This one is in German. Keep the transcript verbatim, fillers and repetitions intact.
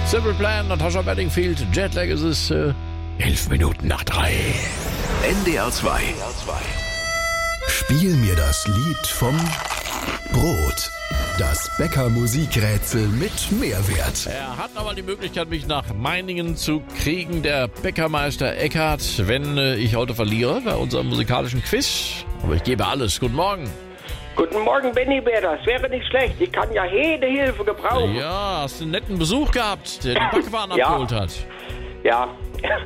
Simple Plan, Natascha Bedingfield, Jetlag ist es äh, elf Minuten nach drei. N D R zwei. Spiel mir das Lied vom Brot. Das Bäcker-Musikrätsel mit Mehrwert. Er hat aber die Möglichkeit, mich nach Meiningen zu kriegen, der Bäckermeister Eckhart, wenn äh, ich heute verliere bei unserem musikalischen Quiz. Aber ich gebe alles. Guten Morgen. Guten Morgen, Benny Bär, das wäre nicht schlecht. Ich kann ja jede Hilfe gebrauchen. Ja, hast einen netten Besuch gehabt, der die Backwaren Ja. abgeholt hat. Ja,